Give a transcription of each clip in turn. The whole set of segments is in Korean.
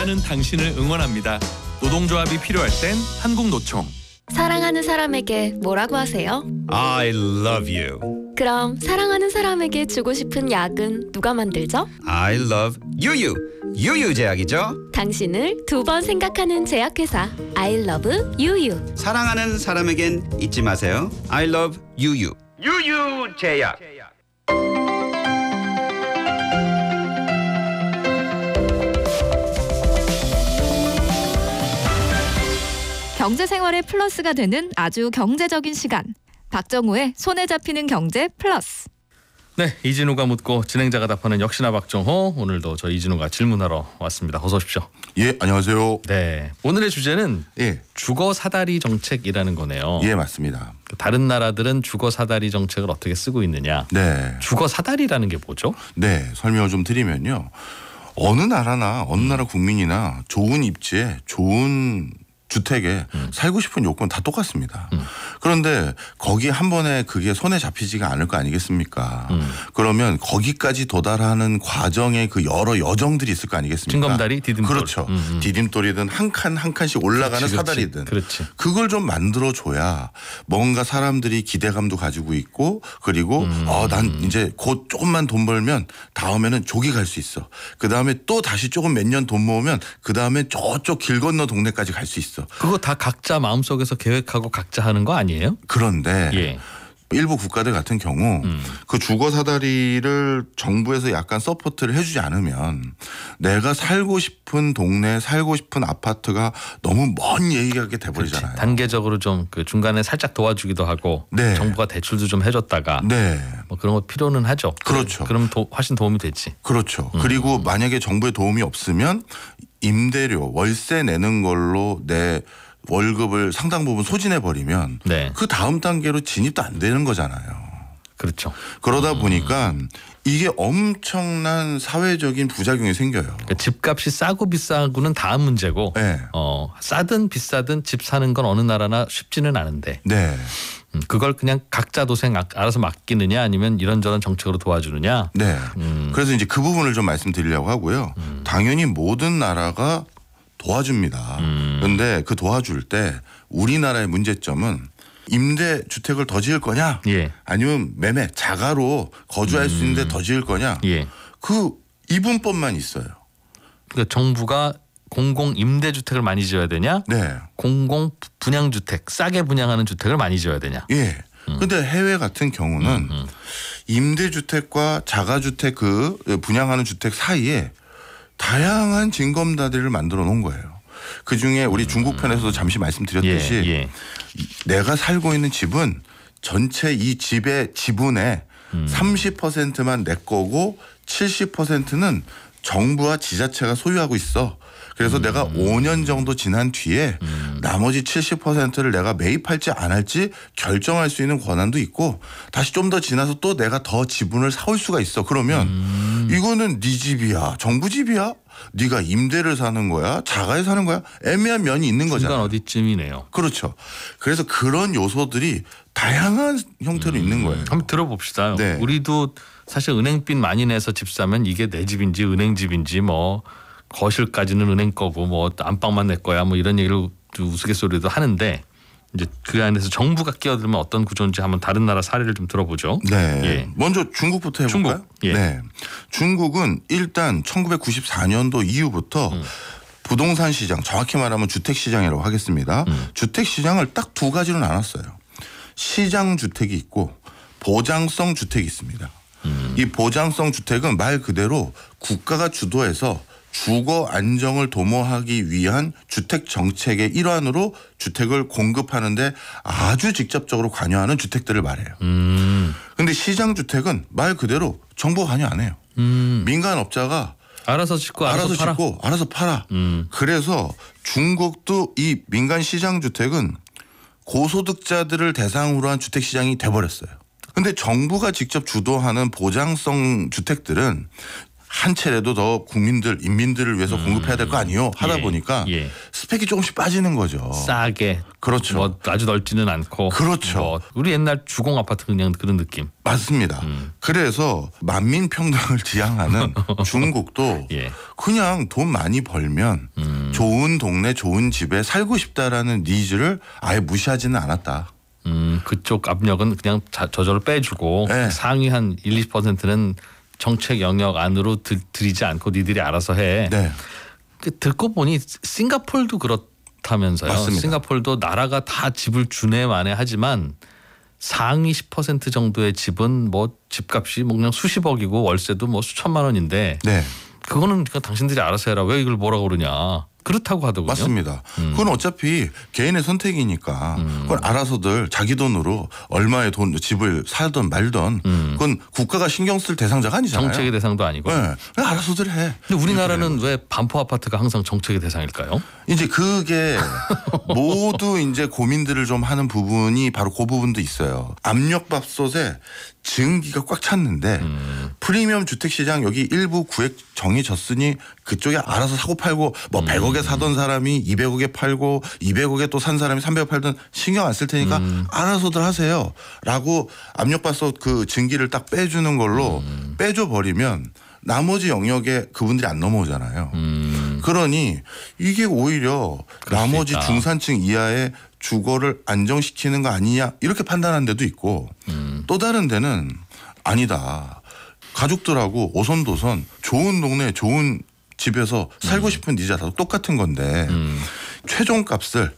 일하는 당신을 응원합니다. 노동조합이 필요할 땐 한국노총. 사랑하는 사람에게 뭐라고 하세요? I love you. 그럼 사랑하는 사람에게 주고 싶은 약은 누가 만들죠? I love 유유. 유유 제약이죠. 당신을 두 번 생각하는 제약회사 I love 유유. 사랑하는 사람에겐 잊지 마세요. I love 유유. 유유 제약. 경제생활의 플러스가 되는 아주 경제적인 시간. 박정호의 손에 잡히는 경제 플러스. 네, 이진우가 묻고 진행자가 답하는 역시나 박정호. 오늘도 저 이진우가 질문하러 왔습니다. 어서 오십시오. 예, 안녕하세요. 네, 오늘의 주제는 예, 주거 사다리 정책이라는 거네요. 예, 맞습니다. 다른 나라들은 주거 사다리 정책을 어떻게 쓰고 있느냐. 네, 주거 사다리라는 게 뭐죠? 네, 설명을 좀 드리면요. 어느 나라 국민이나 좋은 입지에 좋은 주택에 살고 싶은 요건 다 똑같습니다. 그런데 거기 한 번에 그게 손에 잡히지가 않을 거 아니겠습니까? 그러면 거기까지 도달하는 과정에 그 여러 여정들이 있을 거 아니겠습니까? 징검다리, 디딤돌. 그렇죠. 디딤돌이든 한 칸 한 칸씩 올라가는 그렇지, 사다리든. 그렇지. 그걸 좀 만들어줘야 뭔가 사람들이 기대감도 가지고 있고 그리고 난 이제 곧 조금만 돈 벌면 다음에는 저기 갈 수 있어. 그다음에 또 다시 조금 몇 년 돈 모으면 그다음에 저쪽 길 건너 동네까지 갈 수 있어. 그거 다 각자 마음속에서 계획하고 각자 하는 거 아니에요? 그런데 예. 일부 국가들 같은 경우 그 주거 사다리를 정부에서 약간 서포트를 해주지 않으면 내가 살고 싶은 동네 살고 싶은 아파트가 너무 먼 얘기하게 돼버리잖아요. 단계적으로 좀 그 중간에 살짝 도와주기도 하고 네. 정부가 대출도 좀 해줬다가 네. 뭐 그런 거 필요는 하죠. 그렇죠. 그럼 훨씬 도움이 되지. 그렇죠. 그리고 만약에 정부의 도움이 없으면 임대료 월세 내는 걸로 내 월급을 상당 부분 소진해 버리면 네. 그 다음 단계로 진입도 안 되는 거잖아요. 그렇죠. 그러다 보니까 이게 엄청난 사회적인 부작용이 생겨요. 그러니까 집값이 싸고 비싸고는 다음 문제고 네. 싸든 비싸든 집 사는 건 어느 나라나 쉽지는 않은데 네. 그걸 그냥 각자 도생 알아서 맡기느냐 아니면 이런저런 정책으로 도와주느냐. 네. 그래서 이제 그 부분을 좀 말씀드리려고 하고요. 당연히 모든 나라가 도와줍니다. 그런데 그 도와줄 때 우리나라의 문제점은 임대 주택을 더 지을 거냐 예. 아니면 매매 자가로 거주할 수 있는데 더 지을 거냐 예. 그 이분법만 있어요. 그러니까 정부가 공공 임대주택을 많이 지어야 되냐? 네. 공공 분양주택 싸게 분양하는 주택을 많이 지어야 되냐? 예. 근데 해외 같은 경우는 임대주택과 자가주택 그 분양하는 주택 사이에 다양한 징검다리를 만들어 놓은 거예요. 그중에 우리 중국 편에서도 잠시 말씀드렸듯이 예. 내가 살고 있는 집은 전체 이 집의 지분의 30%만 내 거고 70%는 정부와 지자체가 소유하고 있어. 그래서 내가 5년 정도 지난 뒤에 나머지 70%를 내가 매입할지 안 할지 결정할 수 있는 권한도 있고 다시 좀 더 지나서 또 내가 더 지분을 사올 수가 있어. 그러면 이거는 네 집이야. 정부 집이야. 네가 임대를 사는 거야. 자가에 사는 거야. 애매한 면이 있는 거잖아. 중간 어디쯤이네요. 그렇죠. 그래서 그런 요소들이 다양한 형태로 있는 거예요. 한번 들어봅시다. 네. 우리도 사실 은행빚 많이 내서 집 사면 이게 내 집인지 은행 집인지 뭐 거실까지는 은행 거고 뭐 안방만 내 거야 뭐 이런 얘기를 우스갯소리도 하는데 이제 그 안에서 정부가 끼어들면 어떤 구조인지 한번 다른 나라 사례를 좀 들어보죠. 네. 예. 먼저 중국부터 해볼까요? 중국. 예. 네. 중국은 일단 1994년도 이후부터 부동산 시장, 정확히 말하면 주택 시장이라고 하겠습니다. 주택 시장을 딱 두 가지로 나눴어요. 시장 주택이 있고 보장성 주택이 있습니다. 이 보장성 주택은 말 그대로 국가가 주도해서 주거 안정을 도모하기 위한 주택 정책의 일환으로 주택을 공급하는데 아주 직접적으로 관여하는 주택들을 말해요. 그런데 시장 주택은 말 그대로 정부가 관여 안 해요. 민간업자가 알아서 짓고 알아서 팔아. 짓고 알아서 팔아. 그래서 중국도 이 민간 시장 주택은 고소득자들을 대상으로 한 주택 시장이 돼버렸어요. 근데 정부가 직접 주도하는 보장성 주택들은 한 차례도 더 국민들 인민들을 위해서 공급해야 될 거 아니요 하다 예, 보니까 예. 스펙이 조금씩 빠지는 거죠. 싸게. 그렇죠. 뭐 아주 넓지는 않고. 그렇죠. 뭐 우리 옛날 주공 아파트 그냥 그런 느낌. 맞습니다. 그래서 만민 평등을 지향하는 중국도 예. 그냥 돈 많이 벌면 좋은 동네 좋은 집에 살고 싶다라는 니즈를 아예 무시하지는 않았다. 그쪽 압력은 그냥 저절로 빼주고 네. 상위 한 1~2%는 정책 영역 안으로 들이지 않고 니들이 알아서 해. 네. 그 듣고 보니 싱가포르도 그렇다면서요. 맞습니다. 싱가포르도 나라가 다 집을 주네 마네 하지만 상위 10% 정도의 집은 뭐 집값이 뭐 그냥 수십억이고 월세도 뭐 수천만 원인데 네. 그거는 그냥 당신들이 알아서 해라. 왜 이걸 뭐라 그러냐. 그렇다고 하더군요. 맞습니다. 그건 어차피 개인의 선택이니까 그건 알아서들 자기 돈으로 얼마의 집을 살던 말던 그건 국가가 신경 쓸 대상자가 아니잖아요. 정책의 대상도 아니고. 네. 그냥 알아서들 해. 근데 우리나라는 왜 반포 아파트가 항상 정책의 대상일까요? 이제 그게 모두 이제 고민들을 좀 하는 부분이 바로 그 부분도 있어요. 압력밥솥에 증기가 꽉 찼는데 프리미엄 주택시장 여기 일부 구획 정해졌으니 그쪽에 알아서 사고 팔고 뭐 100억에 사던 사람이 200억에 팔고 200억에 또 산 사람이 300억 팔든 신경 안 쓸 테니까 알아서들 하세요. 라고 압력밥솥 그 증기를 딱 빼주는 걸로 빼줘 버리면 나머지 영역에 그분들이 안 넘어오잖아요. 그러니 이게 오히려 나머지 있다. 중산층 이하의 주거를 안정시키는 거 아니냐 이렇게 판단하는 데도 있고 또 다른 데는 아니다. 가족들하고 오손도손 좋은 동네 좋은 집에서 살고 싶은 니자 다 똑같은 건데 최종 값을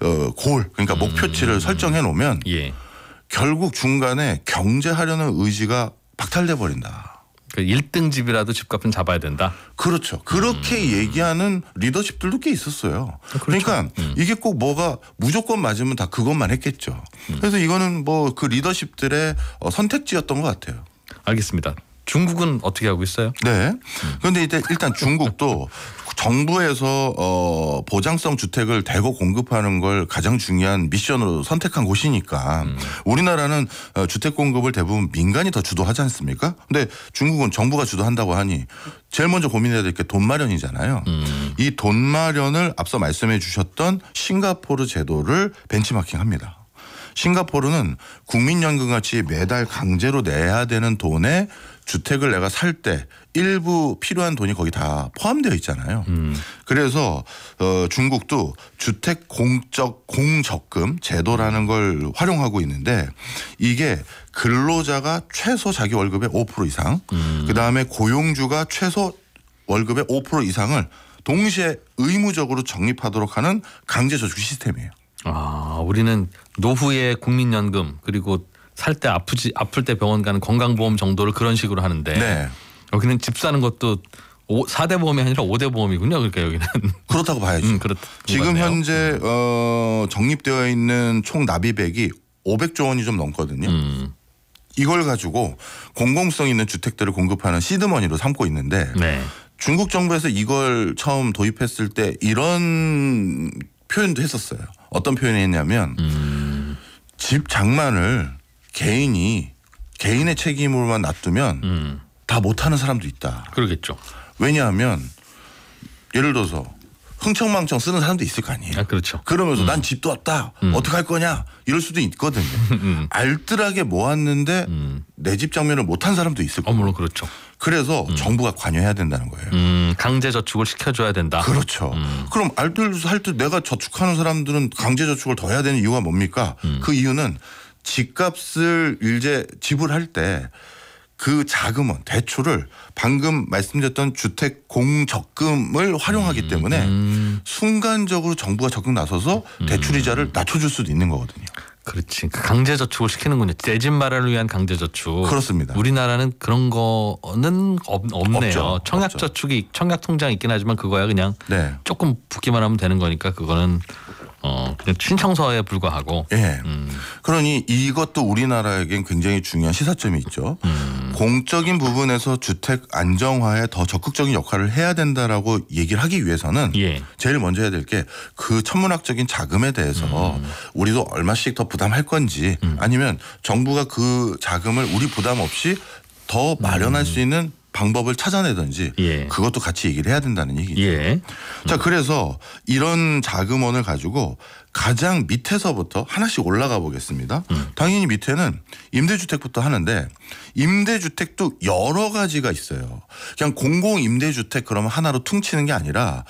그러니까 목표치를 설정해 놓으면 예. 결국 중간에 경제하려는 의지가 박탈돼 버린다. 그 1등 집이라도 집값은 잡아야 된다. 그렇죠. 그렇게 얘기하는 리더십들도 꽤 있었어요. 그러니까 이게 꼭 뭐가 무조건 맞으면 다 그것만 했겠죠. 그래서 이거는 뭐 그 리더십들의 선택지였던 것 같아요. 알겠습니다. 중국은 어떻게 하고 있어요? 네. 그런데 이제 일단 중국도 정부에서 보장성 주택을 대거 공급하는 걸 가장 중요한 미션으로 선택한 곳이니까 우리나라는 주택 공급을 대부분 민간이 더 주도하지 않습니까? 근데 중국은 정부가 주도한다고 하니 제일 먼저 고민해야 될 게 돈 마련이잖아요. 이 돈 마련을 앞서 말씀해 주셨던 싱가포르 제도를 벤치마킹합니다. 싱가포르는 국민연금 같이 매달 강제로 내야 되는 돈에 주택을 내가 살 때 일부 필요한 돈이 거기 다 포함되어 있잖아요. 그래서 중국도 주택 공적금 제도라는 걸 활용하고 있는데 이게 근로자가 최소 자기 월급의 5% 이상 그다음에 고용주가 최소 월급의 5% 이상을 동시에 의무적으로 적립하도록 하는 강제저축 시스템이에요. 아, 우리는 노후에 국민연금 그리고 살 때 아플 때 병원 가는 건강보험 정도를 그런 식으로 하는데 네. 여기는 집 사는 것도 4대 보험이 아니라 5대 보험이군요. 그러니까 여기는. 그렇다고 봐야죠. 지금 맞네요. 현재 적립되어 있는 총 납입액이 500조 원이 좀 넘거든요. 이걸 가지고 공공성 있는 주택들을 공급하는 시드머니로 삼고 있는데 네. 중국 정부에서 이걸 처음 도입했을 때 이런 표현도 했었어요. 어떤 표현이 했냐면 집 장만을 개인의 책임으로만 놔두면 다 못하는 사람도 있다. 그러겠죠. 왜냐하면 예를 들어서 흥청망청 쓰는 사람도 있을 거 아니에요. 아, 그렇죠. 그러면서 난 집도 없다. 어떡할 거냐 이럴 수도 있거든요. 알뜰하게 모았는데 내 집 장면을 못한 사람도 있을 거고. 물론 그렇죠. 그래서 정부가 관여해야 된다는 거예요. 강제 저축을 시켜줘야 된다. 그렇죠. 그럼 알뜰 내가 저축하는 사람들은 강제 저축을 더 해야 되는 이유가 뭡니까? 그 이유는 집값을 이제 지불할 때 그 자금은 대출을 방금 말씀드렸던 주택 공적금을 활용하기 때문에 순간적으로 정부가 적극 나서서 대출 이자를 낮춰줄 수도 있는 거거든요. 그렇지. 강제 저축을 시키는군요. 내 집 마련을 위한 강제 저축. 그렇습니다. 우리나라는 그런 거는 없네요. 없죠. 청약 저축이 청약 통장이 있긴 하지만 그거야 그냥 네. 조금 붓기만 하면 되는 거니까 그거는 그냥 신청서에 불과하고. 예. 그러니 이것도 우리나라에겐 굉장히 중요한 시사점이 있죠. 공적인 부분에서 주택 안정화에 더 적극적인 역할을 해야 된다라고 얘기를 하기 위해서는 예. 제일 먼저 해야 될 게 그 천문학적인 자금에 대해서 우리도 얼마씩 더 부담할 건지 아니면 정부가 그 자금을 우리 부담 없이 더 마련할 수 있는 방법을 찾아내든지 예. 그것도 같이 얘기를 해야 된다는 얘기죠. 예. 자, 그래서 이런 자금원을 가지고 가장 밑에서부터 하나씩 올라가 보겠습니다. 당연히 밑에는 임대주택부터 하는데 임대주택도 여러 가지가 있어요. 그냥 공공임대주택 그러면 하나로 퉁치는 게 아니라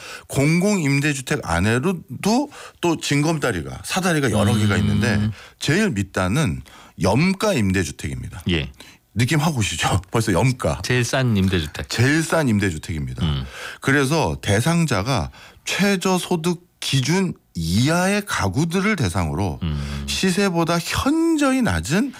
공공임대주택 안에도 또 징검다리가 사다리가 여러 개가 있는데 제일 밑단은 염가임대주택입니다. 예. 느낌 하고 오시죠? 벌써 염가. 제일 싼 임대주택. 제일 싼 임대주택입니다. 그래서 대상자가 최저소득 기준 이하의 가구들을 대상으로 시세보다 현저히 낮은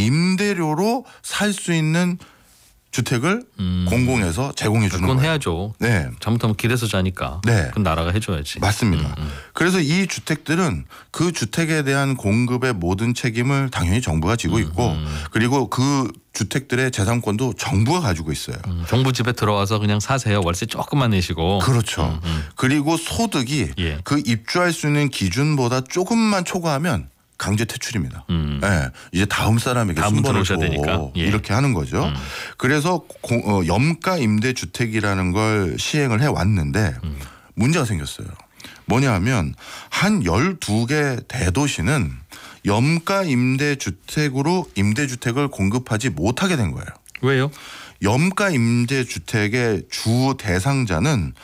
임대료로 살 수 있는 주택을 공공에서 제공해 주는 그건 거예요. 해야죠. 네. 잘못하면 길에서 자니까. 네. 그건 나라가 해줘야지. 맞습니다. 그래서 이 주택들은 그 주택에 대한 공급의 모든 책임을 당연히 정부가 지고 있고 그리고 그 주택들의 재산권도 정부가 가지고 있어요. 정부 집에 들어와서 그냥 사세요. 월세 조금만 내시고. 그렇죠. 그리고 소득이 예. 그 입주할 수 있는 기준보다 조금만 초과하면 강제 퇴출입니다. 예, 이제 다음 사람에게 다음 순번을 들어오셔야 되니까. 줘 예. 이렇게 하는 거죠. 그래서 염가 임대주택이라는 걸 시행을 해왔는데 문제가 생겼어요. 뭐냐하면 한 12개 대도시는 염가 임대주택으로 임대주택을 공급하지 못하게 된 거예요. 왜요? 염가 임대주택의 주 대상자는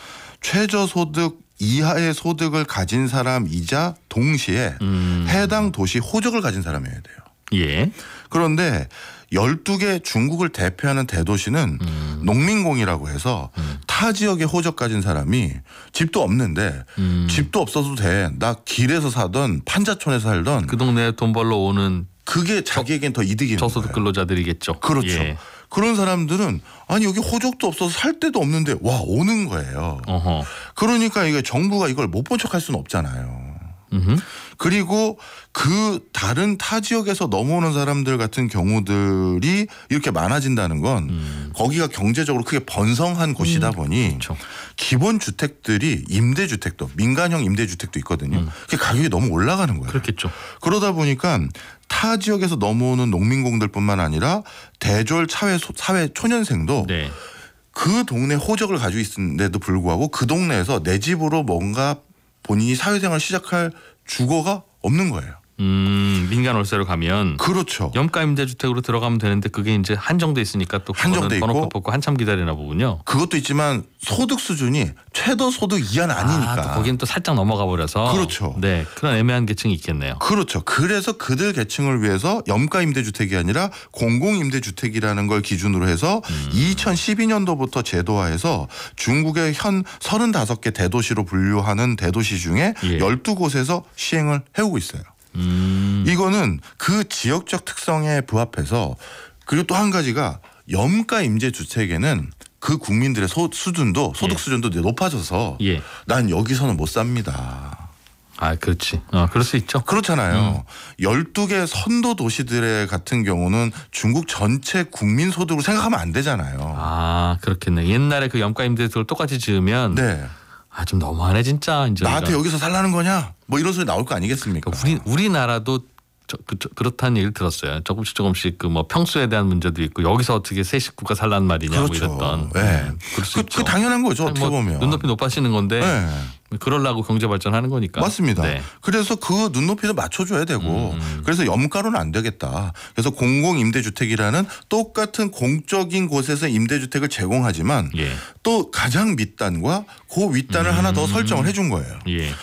최저소득 이하의 소득을 가진 사람이자 동시에 해당 도시 호적을 가진 사람이어야 돼요. 예. 그런데 12개 중국을 대표하는 대도시는 농민공이라고 해서 타 지역에 호적 가진 사람이 집도 없는데 집도 없어도 돼. 나 길에서 사던 판자촌에서 살던 그 동네에 돈 벌러 오는 그게 자기에겐 더 이득인 저소득 거예요. 근로자들이겠죠. 그렇죠. 예. 그런 사람들은 아니 여기 호적도 없어서 살 데도 없는데 와 오는 거예요. 어허. 그러니까 이게 정부가 이걸 못 본 척할 수는 없잖아요. 그리고 그 다른 타 지역에서 넘어오는 사람들 같은 경우들이 이렇게 많아진다는 건 거기가 경제적으로 크게 번성한 곳이다 보니 그렇죠. 기본 주택들이 임대주택도 민간형 임대주택도 있거든요. 그게 가격이 너무 올라가는 거예요. 그렇겠죠. 그러다 보니까 타 지역에서 넘어오는 농민공들뿐만 아니라 대졸 사회 초년생도 네. 그 동네 호적을 가지고 있는데도 불구하고 그 동네에서 내 집으로 뭔가 본인이 사회생활 시작할 주거가 없는 거예요. 민간 월세로 가면 그렇죠. 염가 임대주택으로 들어가면 되는데 그게 이제 한정돼 있으니까 또 한정돼 그거는 번호표 있고 뽑고 한참 기다리나 보군요. 그것도 있지만 소득 수준이 최저 소득 이하는 아니니까. 또 거기는 또 살짝 넘어가 버려서. 그렇죠. 네, 그런 애매한 계층이 있겠네요. 그렇죠. 그래서 그들 계층을 위해서 염가 임대주택이 아니라 공공 임대주택이라는 걸 기준으로 해서 2012년도부터 제도화해서 중국의 현 35개 대도시로 분류하는 대도시 중에 예. 12곳에서 시행을 해오고 있어요. 이거는 그 지역적 특성에 부합해서 그리고 또 한 가지가 염가 임대주택에는 그 국민들의 수준도 소득 예. 수준도 높아져서 예. 난 여기서는 못 삽니다. 아, 그렇지. 그럴 수 있죠. 그렇잖아요. 12개 선도 도시들의 같은 경우는 중국 전체 국민 소득으로 생각하면 안 되잖아요. 아, 그렇겠네. 옛날에 그 염가 임대주택을 똑같이 지으면 네. 아, 좀 너무하네 진짜. 이제 나한테 이런. 여기서 살라는 거냐? 뭐 이런 소리 나올 거 아니겠습니까? 그러니까 우리나라도 그렇다는 얘기를 들었어요. 조금씩 그 뭐 평수에 대한 문제도 있고 여기서 어떻게 새 식구가 살란 말이냐 그렇죠. 뭐 이랬던. 네. 그럴 수 있죠. 그 당연한 거죠. 어떻게 뭐 보면. 눈높이 높아지는 건데 네. 그러려고 경제 발전하는 거니까. 맞습니다. 네. 그래서 그 눈높이도 맞춰줘야 되고 그래서 염가로는 안 되겠다. 그래서 공공임대주택이라는 똑같은 공적인 곳에서 임대주택을 제공하지만 예. 또 가장 밑단과 그 윗단을 하나 더 설정을 해준 거예요. 예.